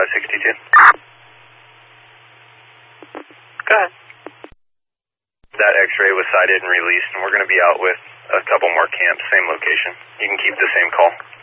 562. Go ahead. That X-ray was sighted and released, and we're going to be out with a couple more camps, same location. You can keep the same call.